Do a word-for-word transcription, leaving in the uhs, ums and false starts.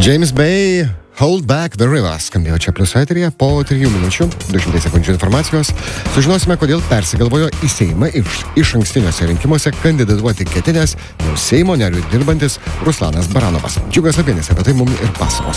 James Bay, Hold Back the River skambėjo čia plius eteryje. Po trijų minučių, du šimtai sekundžių informacijos, sužinosime, kodėl persigalvojo į Seimą iš, iš ankstiniuose rinkimuose kandidatuoti ketinęs jau Seimo nariui dirbantis Ruslanas Baranovas. Džiugas Lapienis apie tai mums ir pasakos.